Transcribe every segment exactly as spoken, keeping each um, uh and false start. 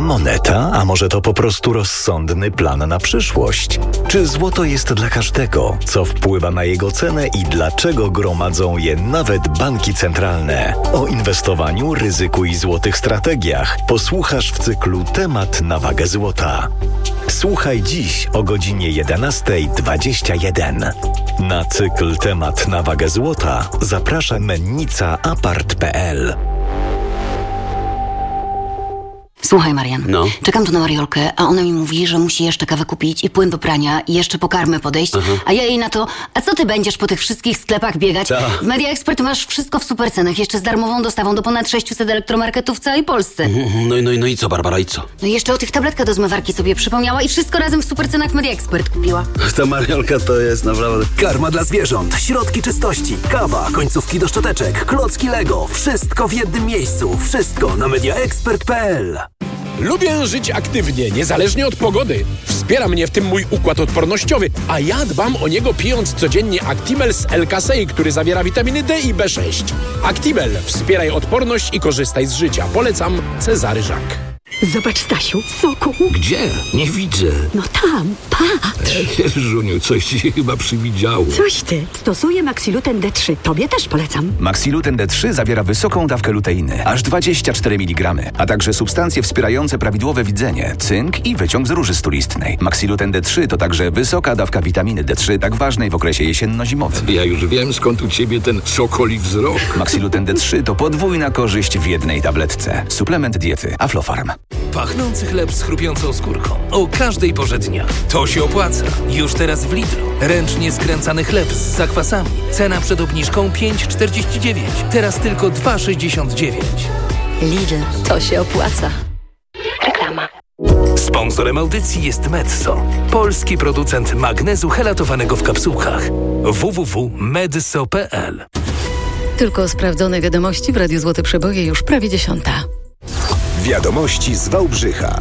moneta, a może to po prostu rozsądny plan na przyszłość? Czy złoto jest dla każdego? Co wpływa na jego cenę i dlaczego gromadzą je nawet banki centralne? O inwestowaniu, ryzyku i złotych strategiach posłuchasz w cyklu Temat na wagę złota. Słuchaj dziś o godzinie jedenasta dwadzieścia jeden. Na cykl Temat na wagę złota zaprasza mennica apart kropka p l. Słuchaj, Marian, no. czekam tu na Mariolkę, a ona mi mówi, że musi jeszcze kawę kupić i płyn do prania i jeszcze po karmę podejść, Aha. a ja jej na to, a co ty będziesz po tych wszystkich sklepach biegać? Ta. W Media Expert masz wszystko w super cenach, jeszcze z darmową dostawą do ponad sześćset elektromarketów w całej Polsce. No i, no, i, no i co, Barbara, i co? No i jeszcze o tych tabletkach do zmywarki sobie przypomniała i wszystko razem w super cenach w Media Expert kupiła. Ta Mariolka to jest naprawdę... Karma dla zwierząt, środki czystości, kawa, końcówki do szczoteczek, klocki Lego. Wszystko w jednym miejscu. Wszystko na media expert kropka p l. Lubię żyć aktywnie, niezależnie od pogody. Wspiera mnie w tym mój układ odpornościowy, a ja dbam o niego pijąc codziennie Actimel z L-Kasei, który zawiera witaminy D i B sześć. Actimel. Wspieraj odporność i korzystaj z życia. Polecam Cezary Żak. Zobacz, Stasiu, soku. Gdzie? Nie widzę. No tam, patrz. Żuniu, coś ci się chyba przywidziało. Coś ty. Stosuję Maxiluten D trzy. Tobie też polecam. Maxiluten D trzy zawiera wysoką dawkę luteiny, aż dwadzieścia cztery miligramy, a także substancje wspierające prawidłowe widzenie, cynk i wyciąg z róży stulistnej. Maxiluten D trzy to także wysoka dawka witaminy D trzy, tak ważnej w okresie jesienno-zimowym. Ja już wiem, skąd u ciebie ten sokoli wzrok. Maxiluten D trzy to podwójna korzyść w jednej tabletce. Suplement diety Aflofarm. Pachnący chleb z chrupiącą skórką. O każdej porze dnia. To się opłaca. Już teraz w Lidlu. Ręcznie skręcany chleb z zakwasami. Cena przed obniżką pięć czterdzieści dziewięć. Teraz tylko dwa sześćdziesiąt dziewięć. Lidl, to się opłaca. Reklama. Sponsorem audycji jest Medso. Polski producent magnezu helatowanego w kapsułkach. w w w kropka medso kropka p l. Tylko sprawdzone wiadomości w Radiu Złote Przeboje już prawie dziesiąta. Wiadomości z Wałbrzycha.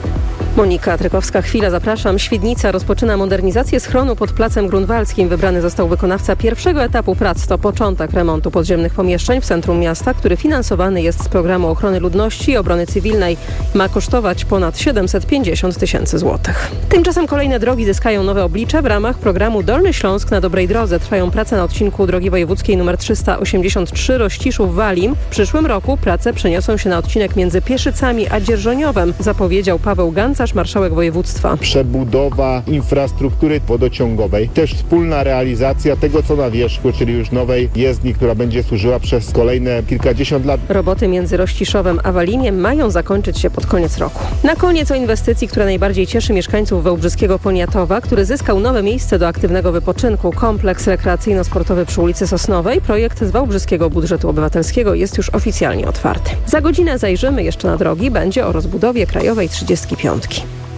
Monika Trykowska, chwila, zapraszam. Świdnica rozpoczyna modernizację schronu pod Placem Grunwaldzkim. Wybrany został wykonawca pierwszego etapu prac. To początek remontu podziemnych pomieszczeń w centrum miasta, który finansowany jest z Programu Ochrony Ludności i Obrony Cywilnej. Ma kosztować ponad siedemset pięćdziesiąt tysięcy złotych. Tymczasem kolejne drogi zyskają nowe oblicze. W ramach programu Dolny Śląsk na dobrej drodze trwają prace na odcinku drogi wojewódzkiej nr trzysta osiemdziesiąt trzy Rościszów-Walim. W przyszłym roku prace przeniosą się na odcinek między Pieszycami a Dzierżoniowem, zapowiedział Paweł Gancarz, marszałek województwa. Przebudowa infrastruktury wodociągowej, też wspólna realizacja tego, co na wierzchu, czyli już nowej jezdni, która będzie służyła przez kolejne kilkadziesiąt lat. Roboty między Rościszowem a Walimiem mają zakończyć się pod koniec roku. Na koniec o inwestycji, która najbardziej cieszy mieszkańców wałbrzyskiego Poniatowa, który zyskał nowe miejsce do aktywnego wypoczynku. Kompleks rekreacyjno-sportowy przy ulicy Sosnowej. Projekt z wałbrzyskiego budżetu obywatelskiego jest już oficjalnie otwarty. Za godzinę zajrzymy jeszcze na drogi. Będzie o rozbudowie krajowej trzydziestki piątki.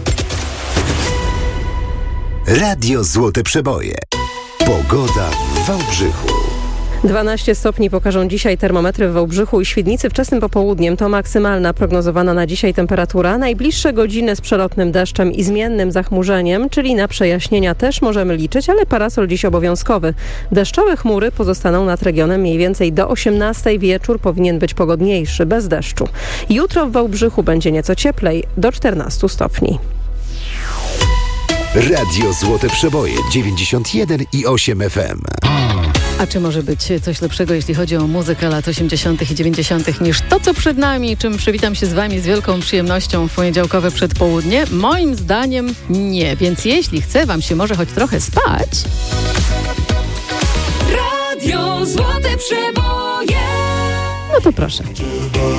Radio Złote Przeboje. Pogoda w Wałbrzychu. dwanaście stopni pokażą dzisiaj termometry w Wałbrzychu i Świdnicy wczesnym popołudniem. To maksymalna prognozowana na dzisiaj temperatura. Najbliższe godziny z przelotnym deszczem i zmiennym zachmurzeniem, czyli na przejaśnienia też możemy liczyć, ale parasol dziś obowiązkowy. Deszczowe chmury pozostaną nad regionem mniej więcej do osiemnastej. Wieczór powinien być pogodniejszy, bez deszczu. Jutro w Wałbrzychu będzie nieco cieplej, do czternastu stopni. Radio Złote Przeboje dziewięćdziesiąt jeden i osiem F M. A czy może być coś lepszego, jeśli chodzi o muzykę lat osiemdziesiątych i dziewięćdziesiątych niż to, co przed nami, czym przywitam się z wami z wielką przyjemnością w poniedziałkowe przedpołudnie? Moim zdaniem nie, więc jeśli chce wam się może choć trochę spać... Radio Złote Przeboje. No to proszę.